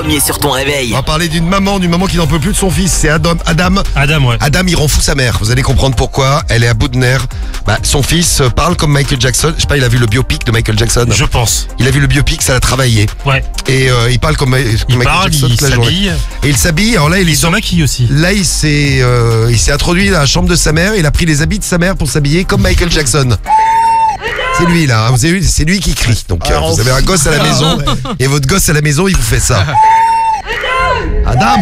premier sur ton réveil. On va parler d'une maman qui n'en peut plus de son fils. C'est Adam, Ouais. Adam, il rend fou sa mère. Vous allez comprendre pourquoi. Elle est à bout de nerfs. Son fils parle comme Michael Jackson. Je sais pas, il a vu le biopic de Michael Jackson. Je pense. Il a vu le biopic, ça l'a travaillé. Ouais. Et il parle comme Michael Jackson Il toute la journée. s'habille. Et il s'habille. Alors là, Il s'en maquille aussi. Là, il s'est introduit dans la chambre de sa mère. Il a pris les habits de sa mère pour s'habiller comme Michael Jackson. C'est lui là, hein. Vous avez vu, c'est lui qui crie. Donc vous avez un gosse à la maison et votre gosse à la maison, il vous fait ça. Adam.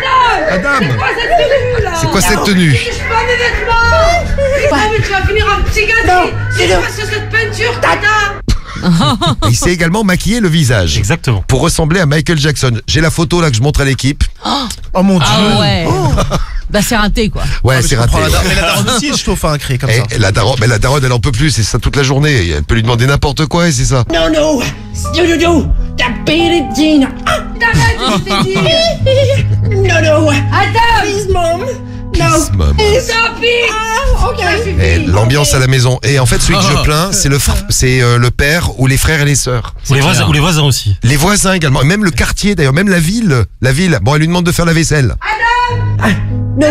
C'est quoi cette tenue? Je pas mes vêtements. Tu vas finir en psychiatrie. Si je passe cette peinture, tata. Il s'est également maquillé le visage. Exactement. Pour ressembler à Michael Jackson. J'ai la photo là que je montre à l'équipe. Oh mon dieu. Ah ouais. Bah c'est raté quoi. Ouais, c'est raté. Mais la daronne aussi, je chauffe un cri comme ça. Et la daronne, elle en peut plus, c'est ça toute la journée. Elle peut lui demander n'importe quoi et c'est ça. No. T'as payé les jeans. T'arrêtes, je t'ai dit. No. Attends. Please, mom. Kiss, mom. Stop it. Et l'ambiance à la maison. Et en fait, celui que je plains, c'est le père ou les frères et les sœurs. Ou les voisins aussi. Les voisins également. Et même le quartier d'ailleurs, même la ville. Bon, elle lui demande de faire la vaisselle. No.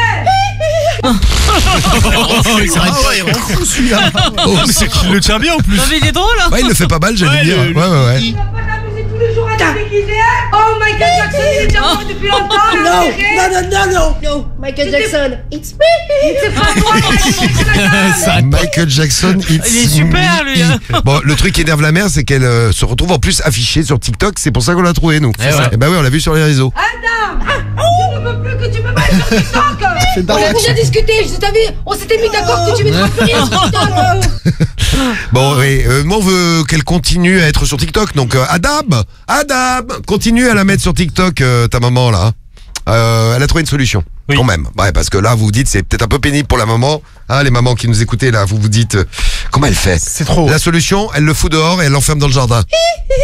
Il s'arrête pas, il rend fou celui-là. Mais c'est qu'il le tient bien en plus. Non mais il est drôle hein. Ouais, il le fait pas mal, j'allais dire. Ouais. Tu vas pas t'amuser tous les jours à te déguiser. Oh, Michael Jackson, il est déjà mort depuis longtemps. No, Michael Jackson, it's me. C'est pas toi, Michael Jackson. Michael Jackson, Il est super lui hein. Bon, le truc qui énerve la mère, c'est qu'elle se retrouve en plus affichée sur TikTok. C'est pour ça qu'on l'a trouvée, nous. Et bah oui, on l'a vu sur les réseaux. Adam, je ne veux plus que tu me mettes sur TikTok. On a déjà discuté, on s'était mis d'accord que tu mettras plus rien sur TikTok. Bon, oui, moi on veut qu'elle continue à être sur TikTok. Donc Adam, continue à la mettre sur TikTok, ta maman là. Elle a trouvé une solution, quand même. Ouais, parce que là, vous vous dites, c'est peut-être un peu pénible pour la maman. Hein, les mamans qui nous écoutez là, vous vous dites, comment elle fait? C'est trop. La solution, elle le fout dehors et elle l'enferme dans le jardin.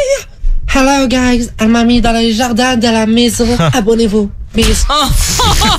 Hello guys, elle m'a mis dans le jardin de la maison. Abonnez-vous. Bisous.